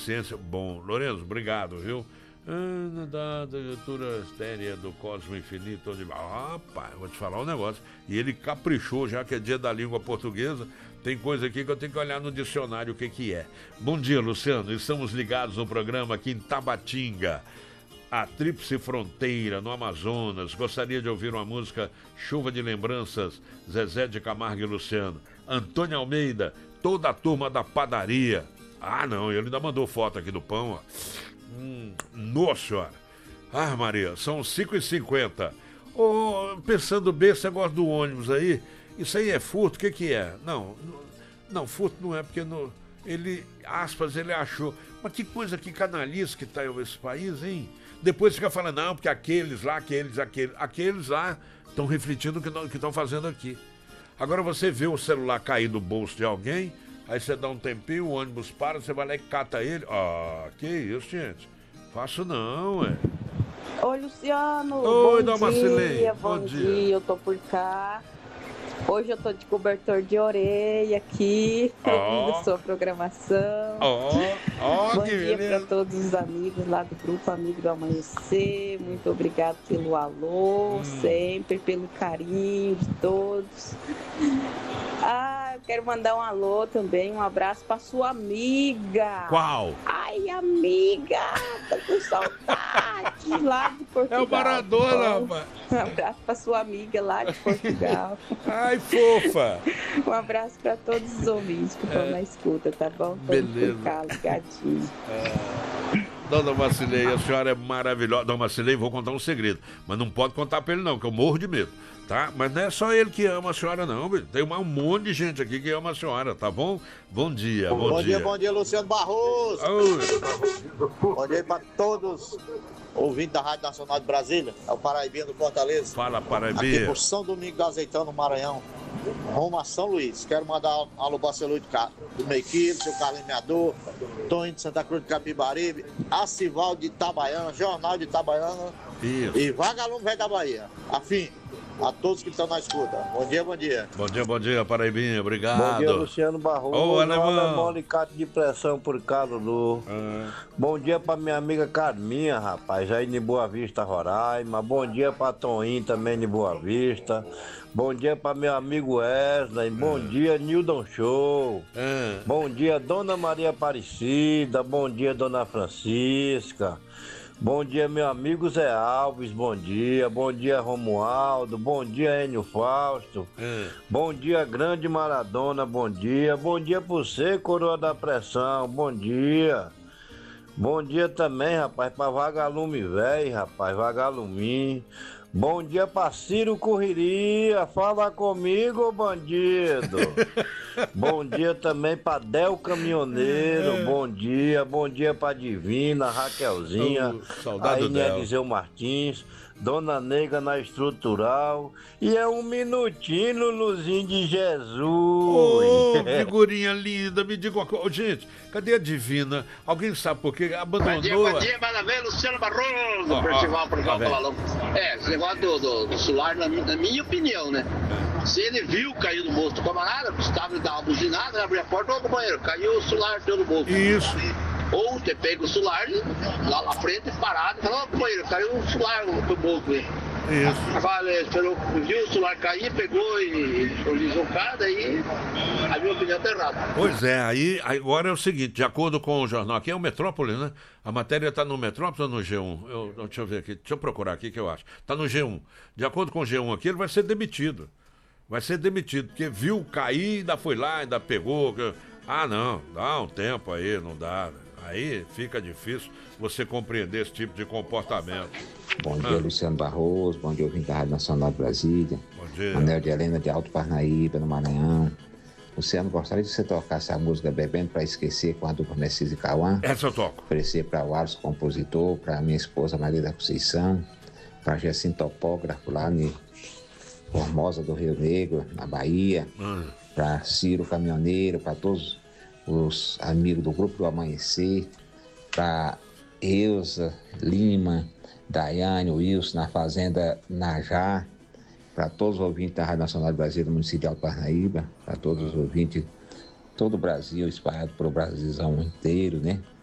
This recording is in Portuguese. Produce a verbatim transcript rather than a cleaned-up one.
deficiência. Bom, Lourenço, obrigado, viu? Ana da leitura estérea do Cosmo Infinito. Onde... Ah, pai, vou te falar um negócio. E ele caprichou, já que é dia da língua portuguesa. Tem coisa aqui que eu tenho que olhar no dicionário o que que é. Bom dia, Luciano. Estamos ligados no programa aqui em Tabatinga, a Tríplice Fronteira, no Amazonas. Gostaria de ouvir uma música Chuva de Lembranças, Zezé de Camargo e Luciano. Antônio Almeida, toda a turma da padaria. Ah, não, ele ainda mandou foto aqui do pão, ó. Hum, nossa senhora. Ah, Maria, são cinco e cinquenta. Oh, pensando bem, esse negócio do ônibus aí, isso aí é furto? O que que é? Não, não, não, furto não é, porque no, ele, aspas, ele achou. Mas que coisa, que canalice que tá esse país, hein? Depois fica falando, não, porque aqueles lá, aqueles, aqueles, aqueles lá estão refletindo o que estão fazendo aqui. Agora você vê o celular cair do bolso de alguém, aí você dá um tempinho, o ônibus para, você vai lá e cata ele. Ah, que isso, gente? Faço não, é. Oi, Luciano. Oi, bom Dona dia, Marcelei. bom, Bom dia. dia. Eu tô por cá. Hoje eu tô de cobertor de orelha aqui, Oh. ouvindo sua programação. Ó, ó, Bom que dia beleza. para todos os amigos lá do Grupo Amigo do Amanhecer. Muito obrigado pelo alô, Hum. sempre pelo carinho de todos. Ah, eu quero mandar um alô também, um abraço para sua amiga. Qual? Ai, amiga, tô com saudade lá de Portugal. É o Maradona, Bom, rapaz. um abraço para sua amiga lá de Portugal. Ai, fofa. Um abraço para todos os ouvintes que estão É. na escuta, tá bom? Estamos Beleza. por cá, ligadinho. Dona Marcelei, a senhora é maravilhosa. Dona Marcelei, vou contar um segredo. Mas não pode contar pra ele não, que eu morro de medo, tá? Mas não é só ele que ama a senhora não, viu? Tem um monte de gente aqui que ama a senhora, tá bom? Bom dia, bom, Bom dia, dia. bom dia, Luciano Barroso. Oi. Bom dia para todos ouvintes da Rádio Nacional de Brasília. É o Paraibinha do Fortaleza. Fala, Aqui Paraibinha. por São Domingos do Azeitão, no Maranhão. Rumo a São Luís. Quero mandar um alô para seu Luiz de Ca- do Mequilo, seu Carlinhos Meador, Toninho de Santa Cruz de Capibaribe, Acival de Itabaiana, Jornal de Itabaiana Isso. e Vagalume Velho da Bahia. Afim, a todos que estão na escuta. Bom dia, bom dia. Bom dia, bom dia, Paraibinha. Obrigado. Bom dia, Luciano Barroso. Ô, alemão. alemão alicate de pressão por cá, Lulu. Ah, Bom dia pra minha amiga Carminha, rapaz, aí de Boa Vista, Roraima. Bom dia pra Toninho também de Boa Vista. Bom dia pra meu amigo Wesley. Bom dia, Nildon Show. ah. Bom dia, Dona Maria Aparecida. Bom dia, Dona Francisca. Bom dia, meu amigo Zé Alves. Bom dia. Bom dia, Romualdo. Bom dia, Enio Fausto. Ah. Bom dia, grande Maradona. Bom dia. Bom dia pra você, Coroa da Pressão. Bom dia. Bom dia também, rapaz, pra Vagalume Velho, rapaz, Vagalume. Bom dia pra Ciro Correria. Fala comigo, bandido. Bom dia também pra Del Caminhoneiro. Bom dia. Bom dia pra Divina, Raquelzinha. Oh, saudade aí, dela. Eliseu Martins. Dona Nega na Estrutural. E é um minutinho, Luluzinho de Jesus. Ô, figurinha linda, me diga uma coisa. Ô, gente, cadê a Divina? Alguém sabe por quê? Abandonou. Bom dia, bom dia, parabéns, Luciano Barroso, Ó, ó, Percival, por tá favor, vendo? falou. É, esse negócio do, do, do celular, na, mi- na minha opinião, né? Se ele viu cair do bolso do camarada, estava dando uma buzinada, abriu a porta, ou do banheiro, caiu o celular teu do bolso. Isso. Ou ter pego o celular lá na frente, parado, e falou, ô, banheiro, caiu o celular do bolso. Né? Isso. Fala, esperou, viu o celular cair, pegou e olhou o cara, daí a minha opinião tá errada. Pois é, aí agora é o seguinte, de acordo com o jornal, aqui é o Metrópole, né? A matéria está no Metrópole ou no G um? Eu, deixa eu ver aqui, deixa eu procurar aqui que eu acho. Está no G um. De acordo com o G um aqui, ele vai ser demitido. Vai ser demitido, porque viu cair, ainda foi lá, ainda pegou. que- Ah, não, dá um tempo aí, não dá. Aí fica difícil você compreender esse tipo de comportamento. Bom dia, Ah. Luciano Barroso. Bom dia, ouvinte da Rádio Nacional de Brasília. Bom dia. Manuel de Helena de Alto Parnaíba, no Maranhão. Luciano, gostaria de você tocar essa música Bebendo para Esquecer com a dupla Messias e Cauã. Essa eu toco. Oferecer para o Alisson, compositor, para minha esposa Maria da Conceição, para Gessim Topógrafo lá em Formosa do Rio Negro, na Bahia, Hum. para Ciro Caminhoneiro, para todos os amigos do Grupo do Amanhecer, para Eusa Lima, Daiane, Wilson, na Fazenda Najá, para todos os ouvintes da Rádio Nacional de Brasília, do município de Alto Parnaíba, para todos os ouvintes, todo o Brasil, espalhado pelo Brasilzão inteiro, né?